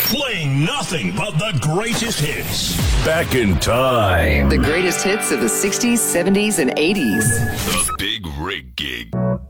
Playing nothing but the greatest hits. Back in time. The greatest hits of the 60s, 70s, and 80s. The Big Rig Gig.